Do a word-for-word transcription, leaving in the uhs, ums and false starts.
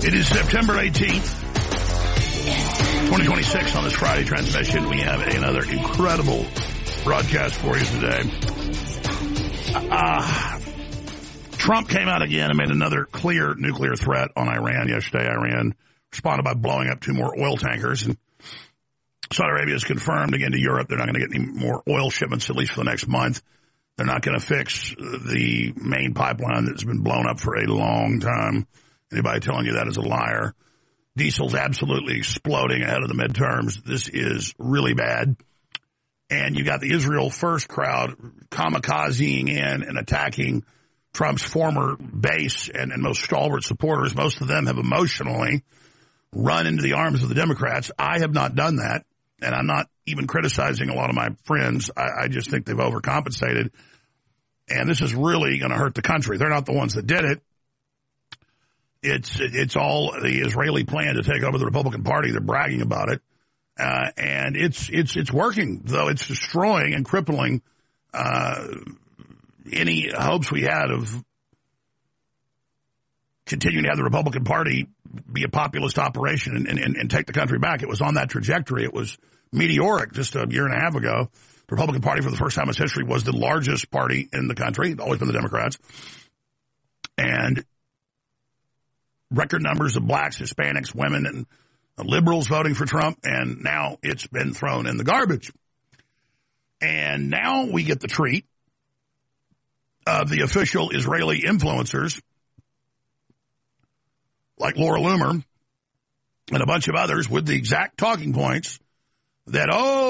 It is September eighteenth, twenty twenty-six. On this Friday transmission, we have another incredible broadcast for you today. Uh, Trump came out again and made another clear nuclear threat on Iran yesterday. Iran responded by blowing up two more oil tankers. And Saudi Arabia has confirmed again to Europe they're not going to get any more oil shipments, at least for the next month. They're not going to fix the main pipeline that's been blown up for a long time. Anybody telling you that is a liar. Diesel's absolutely exploding ahead of the midterms. This is really bad. And you got the Israel First crowd kamikazeing in and attacking Trump's former base and, and most stalwart supporters. Most of them have emotionally run into the arms of the Democrats. I have not done that, and I'm not even criticizing a lot of my friends. I, I just think they've overcompensated, and this is really going to hurt the country. They're not the ones that did it. It's it's all the Israeli plan to take over the Republican Party. They're bragging about it, uh, and it's it's it's working. Though it's destroying and crippling uh, any hopes we had of continuing to have the Republican Party be a populist operation and, and, and take the country back. It was on that trajectory. It was meteoric just a year and a half ago. The Republican Party, for the first time in its history, was the largest party in the country. It's always been the Democrats, and record numbers of blacks, Hispanics, women, and liberals voting for Trump, and now it's been thrown in the garbage. And now we get the treat of the official Israeli influencers like Laura Loomer and a bunch of others with the exact talking points that, oh,